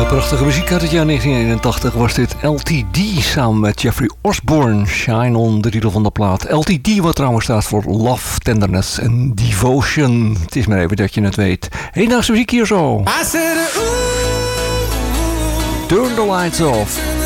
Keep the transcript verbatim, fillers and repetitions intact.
Prachtige muziek uit het jaar negentien eenentachtig was dit L T D samen met Jeffrey Osborne. Shine On, de titel van de plaat. L T D wat trouwens staat voor Love, Tenderness en Devotion. Het is maar even dat je het weet. Hedendaagse muziek hier zo. Turn the lights off.